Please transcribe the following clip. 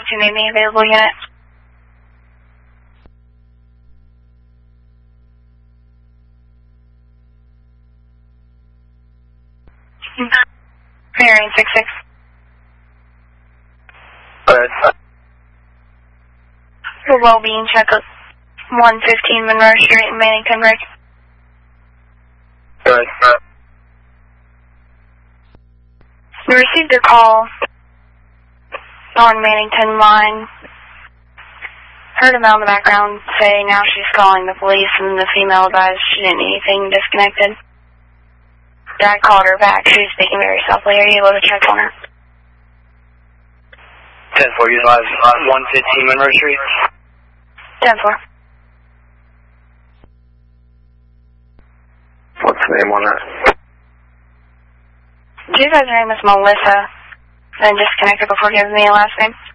to name the available unit. Marion 66. For well-being checkup, 115 Monroe Street in Mannington, Rick. We received a call on Mannington line. Heard a male in the background say now she's calling the police, and the female advised she didn't need anything disconnected. Dad called her back. She was speaking very softly. Are you able to check on her? 10-4, utilize 115 Monroe Street. 10-4. What's the name on that? Do you guys' name is Melissa? Then disconnected before giving me a last name.